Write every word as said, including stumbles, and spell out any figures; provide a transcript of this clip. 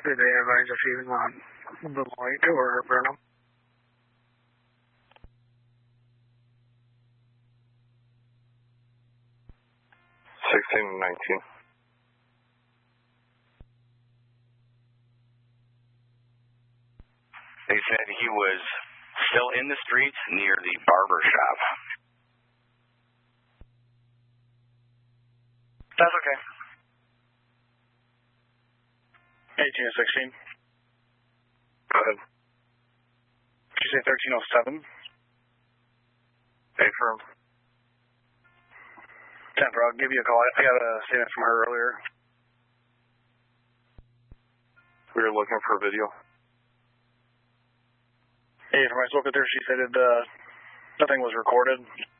Did they advise if even on Beloit or Burnham? sixteen and nineteen. They said he was still in the streets near the barber shop. That's okay. eighteen and sixteen. Go ahead. Did you say thirteen oh seven? Affirm. Temper, I'll give you a call. I got a statement from her earlier. We were looking for a video. Hey, from I spoke with her, she said it, uh, nothing was recorded.